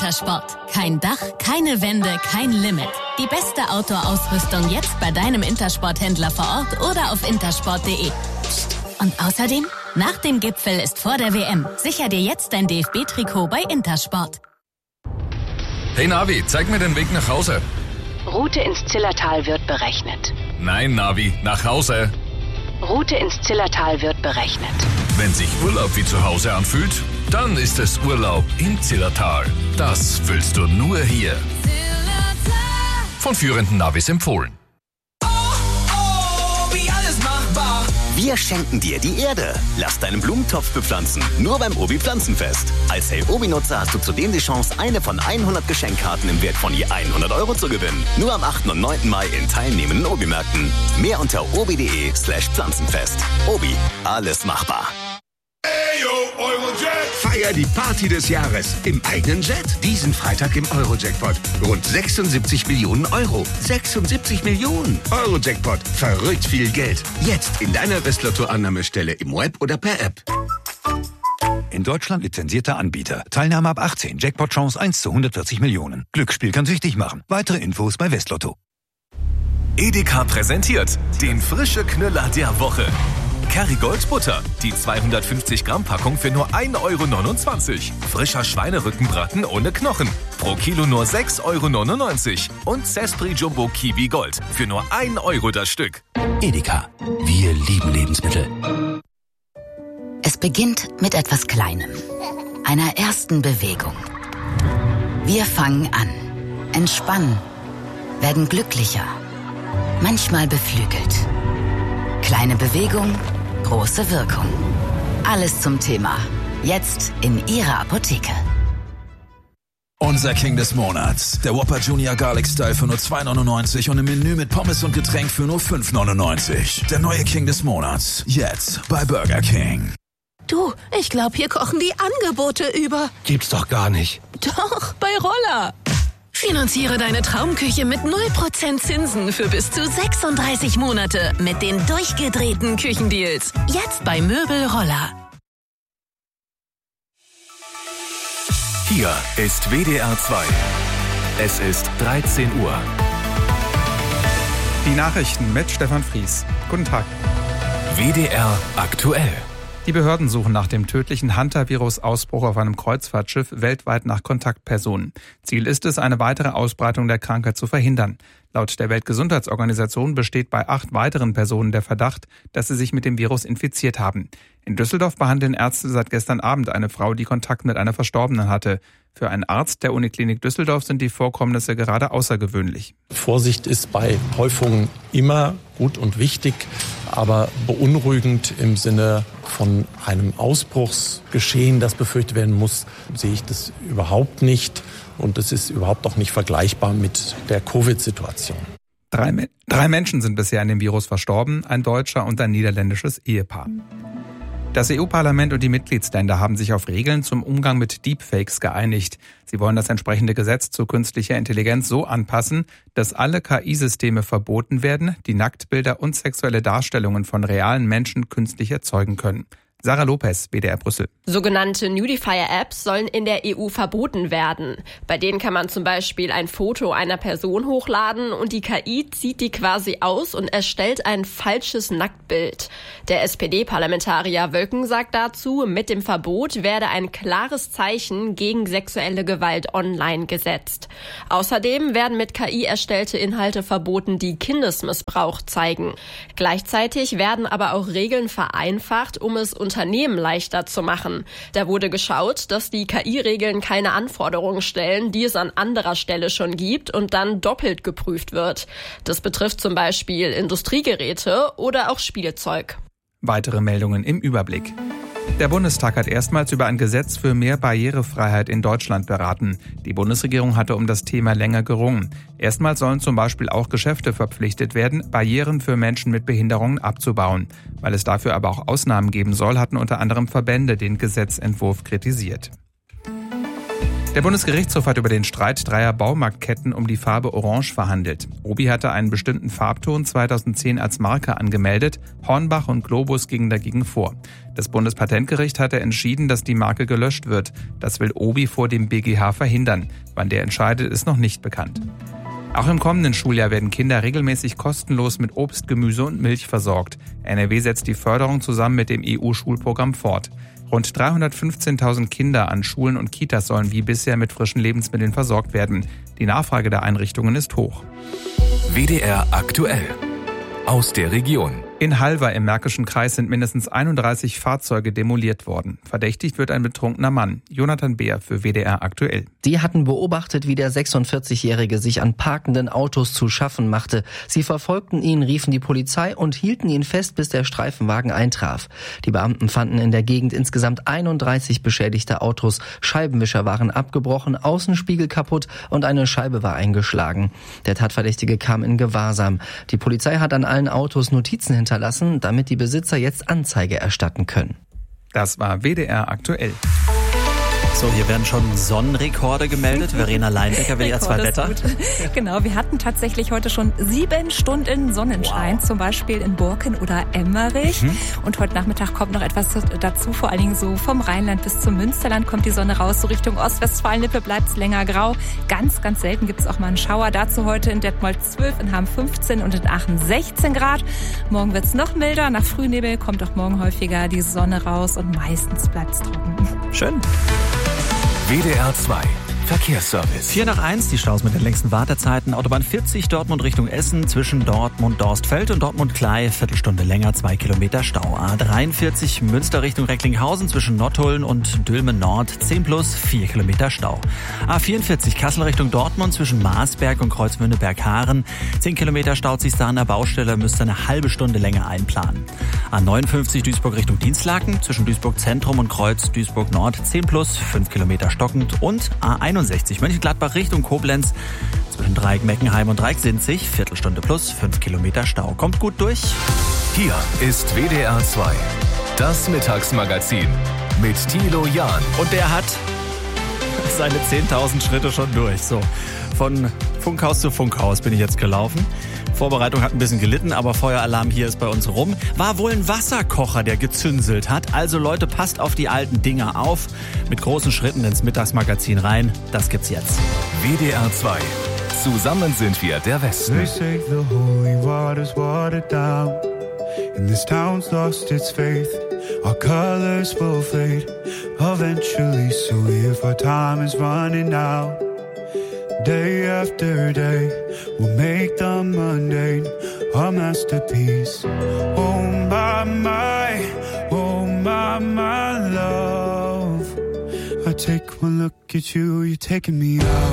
Intersport. Kein Dach, keine Wände, kein Limit. Die beste Outdoor-Ausrüstung jetzt bei deinem Intersport-Händler vor Ort oder auf intersport.de. Und außerdem, nach dem Gipfel ist vor der WM. Sicher dir jetzt dein DFB-Trikot bei Intersport. Hey Navi, zeig mir den Weg nach Hause. Route ins Zillertal wird berechnet. Nein, Navi, nach Hause. Route ins Zillertal wird berechnet. Wenn sich Urlaub wie zu Hause anfühlt, dann ist es Urlaub im Zillertal. Das fühlst du nur hier. Von führenden Navis empfohlen. Wir schenken dir die Erde. Lass deinen Blumentopf bepflanzen. Nur beim Obi Pflanzenfest. Als Hey Obi-Nutzer hast du zudem die Chance, eine von 100 Geschenkkarten im Wert von je 100 € zu gewinnen. Nur am 8. und 9. Mai in teilnehmenden Obi-Märkten. Mehr unter obi.de/Pflanzenfest. Obi, alles machbar. Feier die Party des Jahres im eigenen Jet. Diesen Freitag im Euro-Jackpot. Rund 76 Millionen Euro. 76 Millionen. Euro-Jackpot. Verrückt viel Geld. Jetzt in deiner Westlotto-Annahmestelle im Web oder per App. In Deutschland lizenzierter Anbieter. Teilnahme ab 18. Jackpot-Chance 1 zu 140 Millionen. Glücksspiel kann süchtig machen. Weitere Infos bei Westlotto. Edeka präsentiert den frische Knüller der Woche. Kerrygold Butter, die 250 Gramm Packung für nur 1,29 €. Frischer Schweinerückenbraten ohne Knochen, pro Kilo nur 6,99 €. Und Zespri Jumbo Kiwi Gold für nur 1 € das Stück. Edeka. Wir lieben Lebensmittel. Es beginnt mit etwas Kleinem, einer ersten Bewegung. Wir fangen an, entspannen, werden glücklicher, manchmal beflügelt. Kleine Bewegung, große Wirkung. Alles zum Thema. Jetzt in Ihrer Apotheke. Unser King des Monats. Der Whopper Junior Garlic Style für nur 2,99 € und im Menü mit Pommes und Getränk für nur 5,99 €. Der neue King des Monats. Jetzt bei Burger King. Du, ich glaube, hier kochen die Angebote über. Gibt's doch gar nicht. Doch, bei Roller. Finanziere deine Traumküche mit 0% Zinsen für bis zu 36 Monate mit den durchgedrehten Küchendeals. Jetzt bei Möbel Roller. Hier ist WDR 2. Es ist 13 Uhr. Die Nachrichten mit Stefan Fries. Guten Tag. WDR aktuell. Die Behörden suchen nach dem tödlichen Hantavirus-Ausbruch auf einem Kreuzfahrtschiff weltweit nach Kontaktpersonen. Ziel ist es, eine weitere Ausbreitung der Krankheit zu verhindern. Laut der Weltgesundheitsorganisation besteht bei 8 weiteren Personen der Verdacht, dass sie sich mit dem Virus infiziert haben. In Düsseldorf behandeln Ärzte seit gestern Abend eine Frau, die Kontakt mit einer Verstorbenen hatte. Für einen Arzt der Uniklinik Düsseldorf sind die Vorkommnisse gerade außergewöhnlich. Vorsicht ist bei Häufungen immer gut und wichtig, aber beunruhigend im Sinne von einem Ausbruchsgeschehen, das befürchtet werden muss, sehe ich das überhaupt nicht. Und es ist überhaupt auch nicht vergleichbar mit der Covid-Situation. 3 Menschen sind bisher an dem Virus verstorben, ein deutscher und ein niederländisches Ehepaar. Das EU-Parlament und die Mitgliedsländer haben sich auf Regeln zum Umgang mit Deepfakes geeinigt. Sie wollen das entsprechende Gesetz zu künstlicher Intelligenz so anpassen, dass alle KI-Systeme verboten werden, die Nacktbilder und sexuelle Darstellungen von realen Menschen künstlich erzeugen können. Sarah Lopez, WDR Brüssel. Sogenannte Nudifier-Apps sollen in der EU verboten werden. Bei denen kann man zum Beispiel ein Foto einer Person hochladen und die KI zieht die quasi aus und erstellt ein falsches Nacktbild. Der SPD-Parlamentarier Wölken sagt dazu, mit dem Verbot werde ein klares Zeichen gegen sexuelle Gewalt online gesetzt. Außerdem werden mit KI erstellte Inhalte verboten, die Kindesmissbrauch zeigen. Gleichzeitig werden aber auch Regeln vereinfacht, um es Unternehmen leichter zu machen. Da wurde geschaut, dass die KI-Regeln keine Anforderungen stellen, die es an anderer Stelle schon gibt und dann doppelt geprüft wird. Das betrifft zum Beispiel Industriegeräte oder auch Spielzeug. Weitere Meldungen im Überblick. Der Bundestag hat erstmals über ein Gesetz für mehr Barrierefreiheit in Deutschland beraten. Die Bundesregierung hatte um das Thema länger gerungen. Erstmals sollen zum Beispiel auch Geschäfte verpflichtet werden, Barrieren für Menschen mit Behinderungen abzubauen. Weil es dafür aber auch Ausnahmen geben soll, hatten unter anderem Verbände den Gesetzentwurf kritisiert. Der Bundesgerichtshof hat über den Streit dreier Baumarktketten um die Farbe Orange verhandelt. Obi hatte einen bestimmten Farbton 2010 als Marke angemeldet, Hornbach und Globus gingen dagegen vor. Das Bundespatentgericht hatte entschieden, dass die Marke gelöscht wird. Das will Obi vor dem BGH verhindern. Wann der entscheidet, ist noch nicht bekannt. Auch im kommenden Schuljahr werden Kinder regelmäßig kostenlos mit Obst, Gemüse und Milch versorgt. NRW setzt die Förderung zusammen mit dem EU-Schulprogramm fort. Rund 315.000 Kinder an Schulen und Kitas sollen wie bisher mit frischen Lebensmitteln versorgt werden. Die Nachfrage der Einrichtungen ist hoch. WDR aktuell. Aus der Region. In Halver im Märkischen Kreis sind mindestens 31 Fahrzeuge demoliert worden. Verdächtigt wird ein betrunkener Mann. Jonathan Beer für WDR aktuell. Die hatten beobachtet, wie der 46-Jährige sich an parkenden Autos zu schaffen machte. Sie verfolgten ihn, riefen die Polizei und hielten ihn fest, bis der Streifenwagen eintraf. Die Beamten fanden in der Gegend insgesamt 31 beschädigte Autos. Scheibenwischer waren abgebrochen, Außenspiegel kaputt und eine Scheibe war eingeschlagen. Der Tatverdächtige kam in Gewahrsam. Die Polizei hat an allen Autos Notizen hinterlassen, damit die Besitzer jetzt Anzeige erstatten können. Das war WDR aktuell. So, hier werden schon Sonnenrekorde gemeldet. Verena Leinbecker, WDR 2 Wetter. Genau, wir hatten tatsächlich heute schon 7 Stunden Sonnenschein, zum Beispiel in Borken oder Emmerich. Und heute Nachmittag kommt noch etwas dazu, vor allen Dingen so vom Rheinland bis zum Münsterland kommt die Sonne raus. So Richtung Ostwestfalen-Lippe bleibt es länger grau. Ganz, ganz selten gibt es auch mal einen Schauer. Dazu heute in Detmold 12, in Hamm 15 und in Aachen 16 Grad. Morgen wird es noch milder. Nach Frühnebel kommt auch morgen häufiger die Sonne raus und meistens bleibt es trocken. Schön. WDR 2 Verkehrsservice. 4 nach 1, die Staus mit den längsten Wartezeiten. Autobahn 40 Dortmund Richtung Essen zwischen Dortmund-Dorstfeld und Dortmund-Klei. Viertelstunde länger, 2 Kilometer Stau. A43 Münster Richtung Recklinghausen zwischen Nottuln und Dülmen Nord. 10 plus, 4 Kilometer Stau. A44 Kassel Richtung Dortmund zwischen Marsberg und Kreuzmünde-Bergharen. 10 Kilometer staut sich da an der Baustelle, müsste eine halbe Stunde länger einplanen. A59 Duisburg Richtung Dienstlaken zwischen Duisburg Zentrum und Kreuz Duisburg Nord. 10 plus, 5 Kilometer stockend. Und A61 Mönchengladbach Richtung Koblenz zwischen Dreieck Meckenheim und Dreieck Sinzig, Viertelstunde plus 5 Kilometer Stau. Kommt gut durch. Hier ist WDR 2, das Mittagsmagazin mit Thilo Jahn. Und der hat seine 10.000 Schritte schon durch. So, von Funkhaus zu Funkhaus bin ich jetzt gelaufen. Vorbereitung hat ein bisschen gelitten, aber Feueralarm hier ist bei uns rum. War wohl ein Wasserkocher, der gezünselt hat. Also Leute, passt auf die alten Dinger auf. Mit großen Schritten ins Mittagsmagazin rein. Das gibt's jetzt. WDR 2. Zusammen sind wir der Westen. They say the holy water's watered down, and this town's lost its faith. Our colors will fade eventually, so if our time is running out, day after day, we'll make the mundane a masterpiece. Oh my love, I take one look at you, you're taking me out.